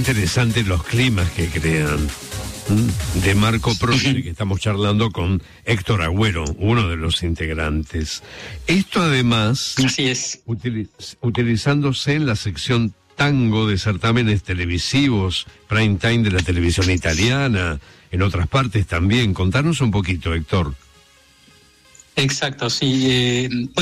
interesantes los climas que crean. De Marco Proce, que estamos charlando con Héctor Agüero, uno de los integrantes. Esto además, así es, utilizándose en la sección tango de certámenes televisivos, prime time de la televisión italiana, en otras partes también. Contanos un poquito, Héctor. Exacto, sí.